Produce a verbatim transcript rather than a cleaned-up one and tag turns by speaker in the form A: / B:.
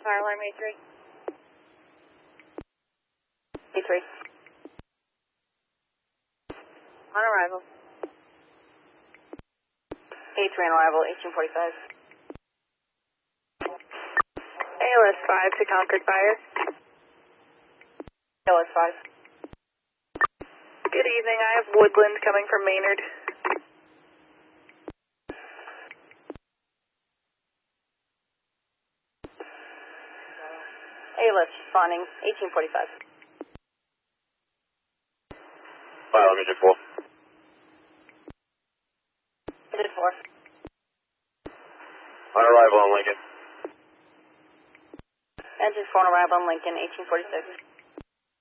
A: fire alarm A three. A three. On arrival. A three on arrival, eighteen forty-five.
B: A L S five to Concord Fire.
A: A L S five.
B: Good evening, I have Woodland coming from Maynard.
A: A L S responding, eighteen forty-five.
C: Fire alarm engine four.
A: Engine four.
C: On arrival on Lincoln.
A: Engine four on arrival on Lincoln, eighteen forty-six.